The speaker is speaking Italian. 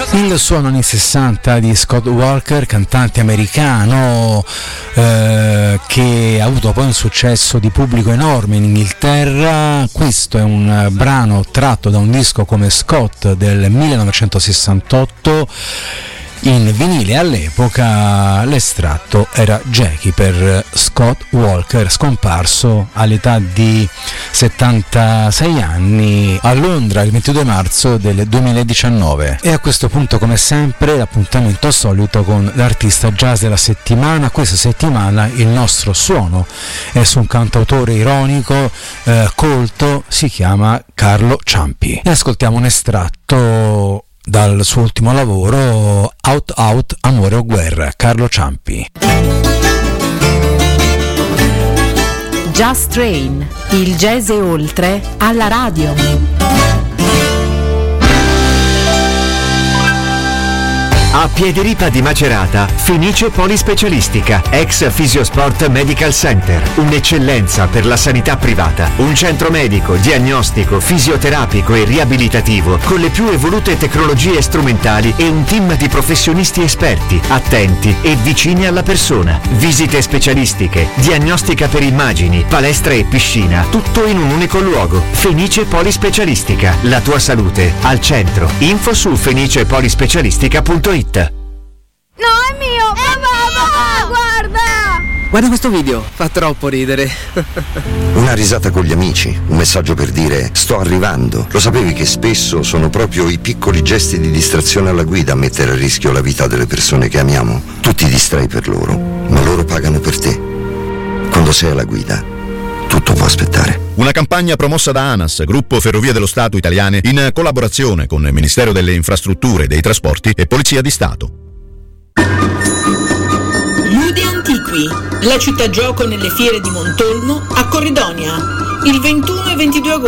Il suono anni 60 di Scott Walker, cantante americano che ha avuto poi un successo di pubblico enorme in Inghilterra. Questo è un brano tratto da un disco come Scott del 1968 in vinile. All'epoca l'estratto era Jackie per Scott Walker, scomparso all'età di 76 anni a Londra il 22 marzo del 2019. E a questo punto, come sempre, l'appuntamento solito con l'artista jazz della settimana. Questa settimana il nostro suono è su un cantautore ironico, colto, si chiama Carlo Ciampi, e ascoltiamo un estratto dal suo ultimo lavoro, Out Out, Amore o Guerra, Carlo Ciampi. Jazz Train, il jazz e oltre alla radio. A Piediripa di Macerata, Fenice Polispecialistica, ex Fisiosport Medical Center, un'eccellenza per la sanità privata, un centro medico, diagnostico, fisioterapico e riabilitativo con le più evolute tecnologie strumentali e un team di professionisti esperti, attenti e vicini alla persona. Visite specialistiche, diagnostica per immagini, palestra e piscina, tutto in un unico luogo. Fenice Polispecialistica, la tua salute al centro. Info su fenicepolispecialistica.it. No, è mio! Papà, guarda! Guarda questo video, fa troppo ridere. Una risata con gli amici, un messaggio per dire sto arrivando. Lo sapevi che spesso sono proprio i piccoli gesti di distrazione alla guida a mettere a rischio la vita delle persone che amiamo? Tu ti distrai per loro, ma loro pagano per te. Quando sei alla guida, tutto può aspettare. Una campagna promossa da ANAS, Gruppo Ferrovie dello Stato Italiane, in collaborazione con il Ministero delle Infrastrutture e dei Trasporti e Polizia di Stato. Ludi Antiqui, la città gioco nelle fiere di Montolmo a Corridonia, il 21 e 22 agosto.